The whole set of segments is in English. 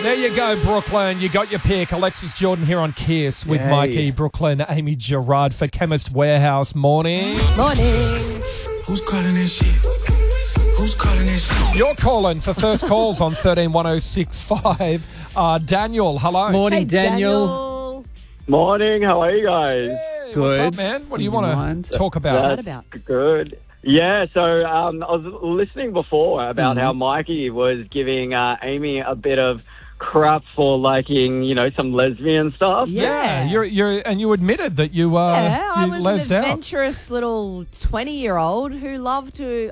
There you go, Brooklyn. You got your pick. Alexis Jordan here on Kiss with Mikey, Brooklyn, Amy Gerard for Chemist Warehouse. Morning. Morning. Who's calling that shit? Who's calling that shit? You're calling for first calls on 131065. Daniel, hello. Morning, Hey, Daniel. Morning, how are you guys? Hey, Good. What's up, man? What do you want to talk What's about? that about? Good. Yeah, so I was listening before about how Mikey was giving Amy a bit of crap for liking, some lesbian stuff. Yeah. You admitted that you I you was lesed an out. adventurous little 20-year-old who loved to,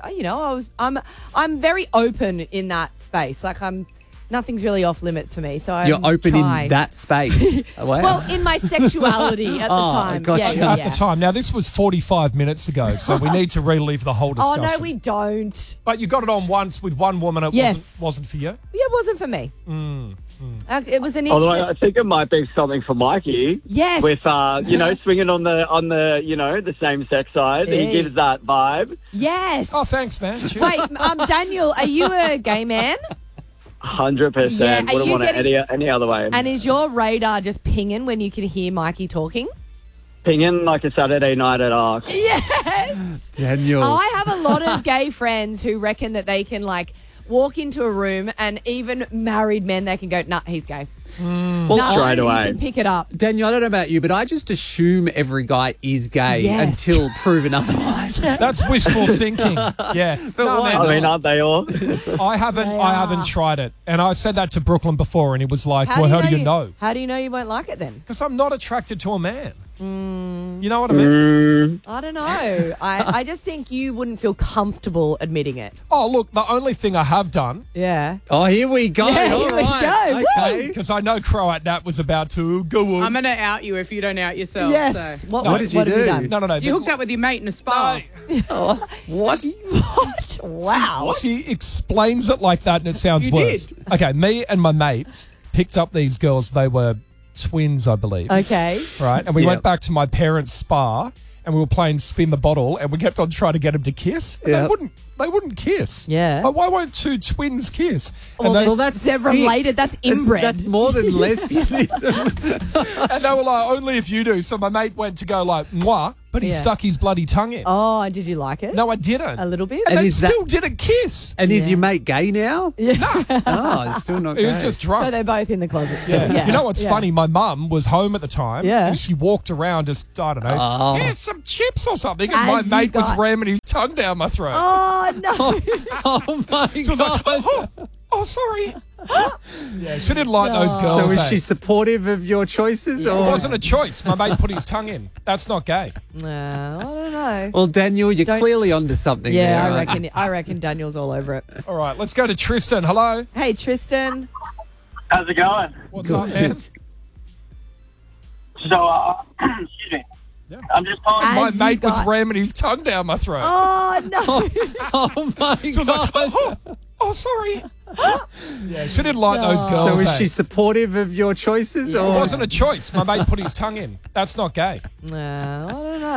I'm very open in that space. Like nothing's really off limits for me. So You're open tried. in that space. Wow. Well, in my sexuality at the time. gotcha. Yeah. At the time. Now, this was 45 minutes ago, so we need to relive the whole Oh, discussion. no, we don't. But you got it on once with one woman. It Yes. wasn't for you? Yeah, it wasn't for me. It was an Although intimate... I think it might be something for Mikey. Yes. With swinging on the same sex side. Hey. He gives that vibe. Yes. Oh, thanks, man. Cheers. Wait, Daniel, are you a gay man? 100%. Yeah, are Wouldn't you want it getting- any other way. And is your radar just pinging when you can hear Mikey talking? Pinging like a Saturday night at Arc. Yes. Daniel. I have a lot of gay friends who reckon that they can walk into a room and even married men, they can go, nah, he's gay. Well, Straight You away. can pick it up. Daniel, I don't know about you, but I just assume every guy is gay Yes. until proven otherwise. That's wishful thinking. Yeah. No, why man, I mean, aren't they all? I haven't tried it. And I said that to Brooklyn before, and he was like, how do you know? How do you know you won't like it then? Because I'm not attracted to a man. You know what I mean? I don't know. I just think you wouldn't feel comfortable admitting it. Oh, look, the only thing I have done, Yeah. Oh, here we go. Yeah, All here we right. go. Okay. because I know Croat Nat was about to go on. I'm going to out you if you don't out yourself. Yes. So. What What did you have you do? done? No. You hooked up with your mate in a spa. What? What? Wow. She explains it like that and it sounds You worse. did. Okay, me and my mates picked up these girls. They were twins, I believe. Okay. Right? And we Yeah. went back to my parents' spa and we were playing spin the bottle and we kept on trying to get them to kiss. And Yeah. They wouldn't kiss. Yeah. Like, why won't two twins kiss? And Well, they, they're sick. related. That's inbred. That's more than lesbianism. and they were like, only if you do. So my mate went to go like, mwah, but he Yeah. stuck his bloody tongue in. Oh, did you like it? No, I didn't. A little bit? And And they is that- still didn't kiss. And is Yeah. your mate gay now? Yeah. Oh, it's still not He gay. was just drunk. So they're both in the closet still. Yeah. Yeah. You know what's Yeah. funny? My mum was home at the time. Yeah. And she walked around just, I don't know, Oh. here's some chips or something. And As my you mate was got- ramming his tongue down my throat. Oh, no. Oh, my She was like, God. oh, sorry. Yeah, she didn't like those girls. So is eh? she supportive of your choices? It Or? wasn't a choice. My mate put his tongue in. That's not gay. No, I don't know. Well, Daniel, you're Don't- clearly onto something there. Yeah, aren't you? I reckon Daniel's all over it. All right, let's go to Tristan. Hello. Hey, Tristan. How's it going? What's up, man? So, excuse me. Yeah. I'm just calling. As My you mate was got- ramming his tongue down my throat. Oh, no. Oh, my She was like, God. oh, sorry. Yeah, she didn't like those girls. So is eh? she supportive of your choices? It Or? wasn't a choice. My mate put his tongue in. That's not gay. No, I don't know.